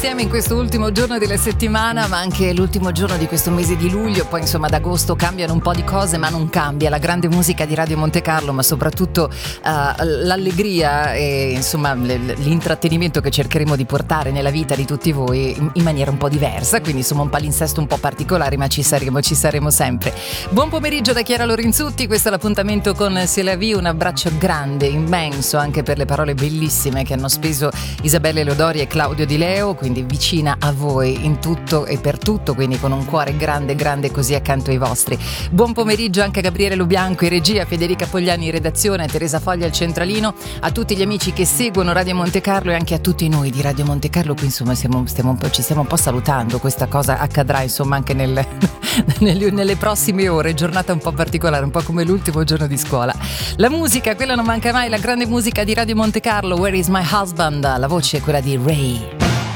insieme in questo ultimo giorno della settimana, ma anche l'ultimo giorno di questo mese di luglio. Poi insomma ad agosto cambiano un po' di cose, ma non cambia la grande musica di Radio Monte Carlo, ma soprattutto l'allegria e insomma l'intrattenimento che cercheremo di portare nella vita di tutti voi in maniera un po' diversa. Quindi insomma un palinsesto un po' particolare, ma ci saremo sempre. Buon pomeriggio da Chiara Lorenzutti, questo è l'appuntamento con C'est la vie. Un abbraccio grande, immenso, anche per le parole bellissime che hanno speso Isabelle Lodori e Claudio Di Leo, quindi vicina a voi in tutto e per tutto, quindi con un cuore grande così accanto ai vostri. Buon pomeriggio anche a Gabriele Lubianco in regia, Federica Pogliani in redazione, Teresa Foglia al centralino, a tutti gli amici che seguono Radio Monte Carlo e anche a tutti noi di Radio Monte Carlo. Qui insomma ci stiamo un po' salutando. Questa cosa accadrà insomma anche nelle prossime ore, giornata un po' particolare, un po' come l'ultimo giorno di scuola. La musica, quella non manca mai, la grande musica di Radio Monte Carlo. Where is my husband? La voce è quella di Ray.